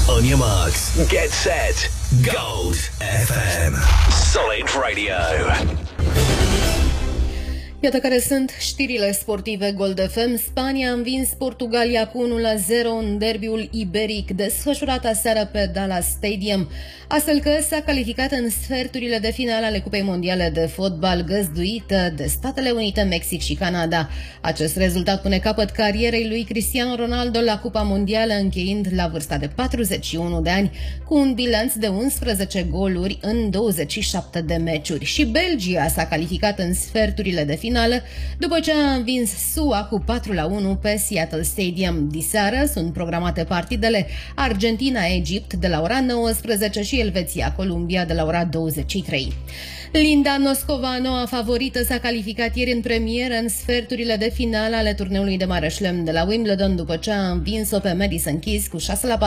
On your marks, get set, Gold FM. Solid Radio. Iată care sunt știrile sportive Gold FM. Spania a învins Portugalia cu 1-0 în derbiul iberic desfășurat aseară pe Dallas Stadium, astfel că s-a calificat în sferturile de finală ale Cupei Mondiale de Fotbal găzduită de Statele Unite, Mexic și Canada. Acest rezultat pune capăt carierei lui Cristiano Ronaldo la Cupa Mondială, încheind la vârsta de 41 de ani cu un bilanț de 11 goluri în 27 de meciuri. Și Belgia s-a calificat în sferturile de finală după ce a învins SUA cu 4-1 pe Seattle Stadium. Diseară sunt programate partidele Argentina-Egipt de la ora 19 și Elveția-Columbia de la ora 23. Linda Noscova, noua favorită, s-a calificat ieri în premieră în sferturile de finală ale turneului de mare șlem de la Wimbledon după ce a învins-o pe Madison Keys cu 6-4,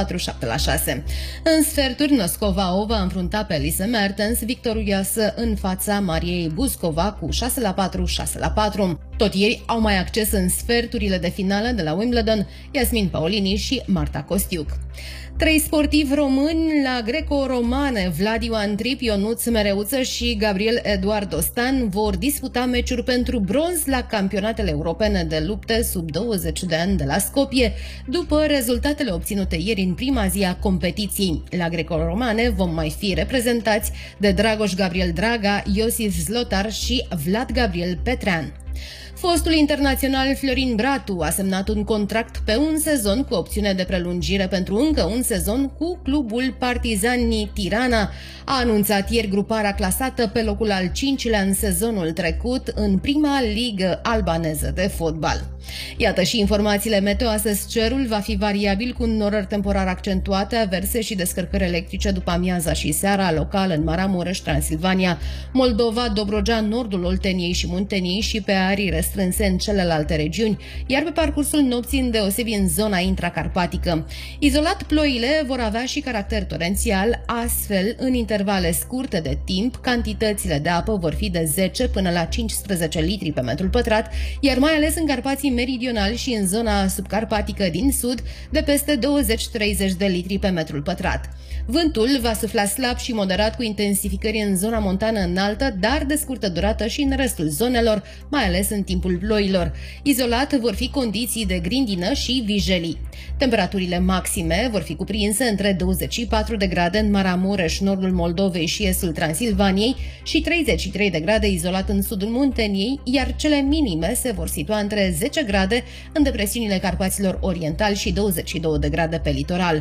7-6. În sferturi, Noscova o va înfrunta pe Elise Mertens, victorioasă în fața Mariei Buzcova cu 6-4, 6-4. Tot ieri au mai acces în sferturile de finală de la Wimbledon Yasmin Paolini și Marta Costiuc. 3 sportivi români la greco-romane, Vlad Ioan Trip, Ionuț Mereuță și Gabriel Eduardo Stan, vor disputa meciuri pentru bronz la campionatele europene de lupte sub 20 de ani de la Skopje, după rezultatele obținute ieri în prima zi a competiției. La greco-romane vom mai fi reprezentați de Dragoș Gabriel Draga, Iosif Zlotar și Vlad Gabriel Petrean. Fostul internațional Florin Bratu a semnat un contract pe un sezon cu opțiune de prelungire pentru încă un sezon cu clubul Partizani Tirana. A anunțat ieri gruparea clasată pe locul al 5-lea în sezonul trecut în prima ligă albaneză de fotbal. Iată și informațiile meteo. Astăzi cerul va fi variabil cu norări temporar accentuate, averse și descărcări electrice după amiaza și seara, local în Maramureș, Transilvania, Moldova, Dobrogea, nordul Olteniei și Munteniei și pe arii restrânse în celelalte regiuni, iar pe parcursul nopții îndeosebi în zona intracarpatică. Izolat, ploile vor avea și caracter torențial, astfel, în intervale scurte de timp, cantitățile de apă vor fi de 10 până la 15 litri pe metru pătrat, iar mai ales în Carpații meridionali și în zona subcarpatică din sud, de peste 20-30 de litri pe metrul pătrat. Vântul va sufla slab și moderat cu intensificări în zona montană înaltă, dar de scurtă durată și în restul zonelor, mai ales în timpul ploilor. Izolat vor fi condiții de grindină și vijelii. Temperaturile maxime vor fi cuprinse între 24 de grade în Maramureș, nordul Moldovei și estul Transilvaniei și 33 de grade izolat în sudul Munteniei, iar cele minime se vor situa între 10 grade în depresiunile Carpaților Orientali și 22 de grade pe litoral.